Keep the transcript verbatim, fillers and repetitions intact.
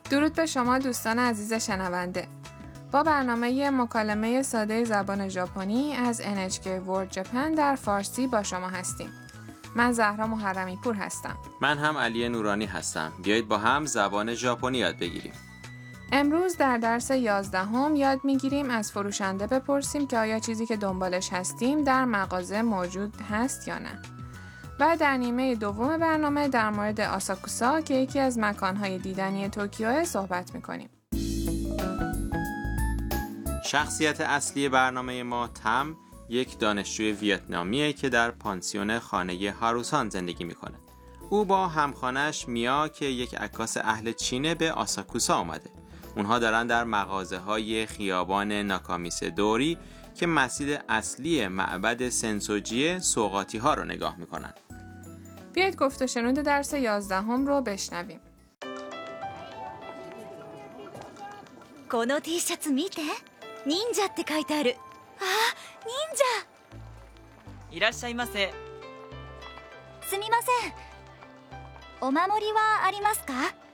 درود به شما دوستان عزیز شنونده. با برنامه مکالمه ساده زبان ژاپنی از ان اچ کی World Japan در فارسی با شما هستیم. من زهرا محرمی پور هستم. من هم علی نورانی هستم. بیایید با هم زبان ژاپنی یاد بگیریم. امروز در درس یازدهم یاد میگیریم از فروشنده بپرسیم که آیا چیزی که دنبالش هستیم در مغازه موجود هست یا نه. و در نیمه دوم برنامه در مورد آساکوسا که یکی از مکانهای دیدنی توکیو صحبت میکنیم. شخصیت اصلی برنامه ما تم یک دانشجوی ویتنامیه که در پانسیون خانه هاروسان زندگی میکنه. او با همخانه‌اش میا که یک عکاس اهل چینه به آساکوسا آمده. اونها دارن در مغازه های خیابان ناکامیسه دوری که مسجد اصلی معبد سنسوجی سوغاتی ها رو نگاه میکنن. بیایید گفت و شنود درس یازدهم رو بشنویم. この T シャツ見て、忍者って書いてある。あ、忍者。 いらっしゃいませ。 すみません。お守りはありますか？